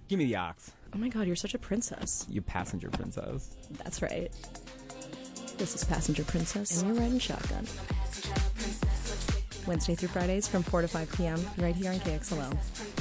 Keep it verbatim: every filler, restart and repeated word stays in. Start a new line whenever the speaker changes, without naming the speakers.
Give me the ox.
Oh my god, you're such a princess.
You passenger princess.
That's right. This is Passenger Princess, and you're riding shotgun. Wednesday through Fridays from four to five p.m. right here on K X L O.